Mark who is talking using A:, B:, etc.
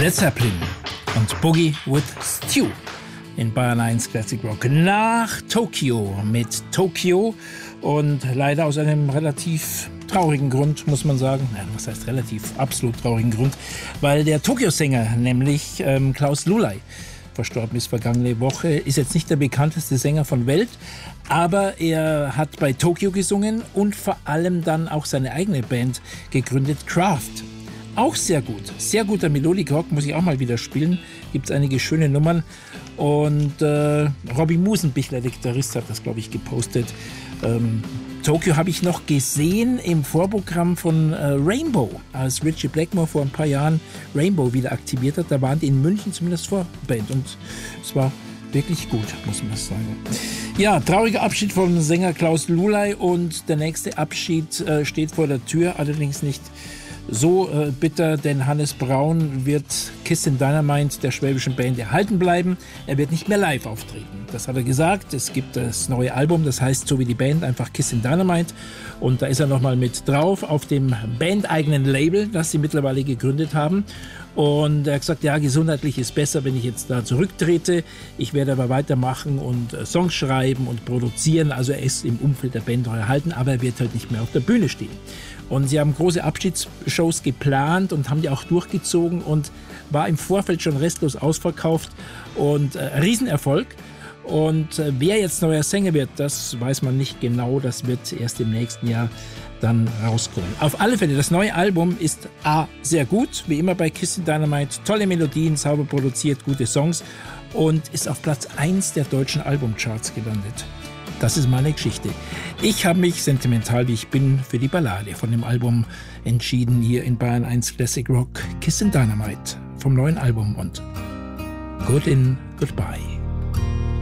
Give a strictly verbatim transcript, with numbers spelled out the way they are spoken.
A: Led Zeppelin und Boogie with Stew in Bayern eins Classic Rock. Nach Tokio mit Tokio und leider aus einem relativ traurigen Grund, muss man sagen. Nein, was heißt relativ? Absolut traurigen Grund, weil der Tokio-Sänger, nämlich ähm, Klaus Lulay, verstorben ist vergangene Woche, ist jetzt nicht der bekannteste Sänger von Welt, aber er hat bei Tokio gesungen und vor allem dann auch seine eigene Band gegründet, Craft. Auch sehr gut, sehr guter Melodic Rock, muss ich auch mal wieder spielen. Gibt es einige schöne Nummern. Und äh, Robbie Musenbichler, der Gitarrist, hat das, glaube ich, gepostet. Ähm, Tokio habe ich noch gesehen im Vorprogramm von äh, Rainbow, als Ritchie Blackmore vor ein paar Jahren Rainbow wieder aktiviert hat. Da waren die in München zumindest Vorband und es war wirklich gut, muss man sagen. Ja, trauriger Abschied vom Sänger Klaus Lulay und der nächste Abschied äh, steht vor der Tür, allerdings nicht so äh, bitter, denn Hannes Braun wird Kissin' Dynamite der schwäbischen Band erhalten bleiben. Er wird nicht mehr live auftreten. Das hat er gesagt. Es gibt das neue Album, das heißt so wie die Band, einfach Kissin' Dynamite. Und da ist er nochmal mit drauf auf dem bandeigenen Label, das sie mittlerweile gegründet haben. Und er hat gesagt, ja, gesundheitlich ist besser, wenn ich jetzt da zurücktrete. Ich werde aber weitermachen und äh, Songs schreiben und produzieren. Also er ist im Umfeld der Band erhalten, aber er wird halt nicht mehr auf der Bühne stehen. Und sie haben große Abschiedsshows geplant und haben die auch durchgezogen und war im Vorfeld schon restlos ausverkauft und äh, Riesenerfolg. Und äh, wer jetzt neuer Sänger wird, das weiß man nicht genau. Das wird erst im nächsten Jahr dann rauskommen. Auf alle Fälle, das neue Album ist A, sehr gut, wie immer bei Kissin' Dynamite. Tolle Melodien, sauber produziert, gute Songs und ist auf Platz eins der deutschen Albumcharts gelandet. Das ist meine Geschichte. Ich habe mich, sentimental wie ich bin, für die Ballade von dem Album entschieden, hier in Bayern eins Classic Rock, Kissin' Dynamite vom neuen Album und Good in Goodbye.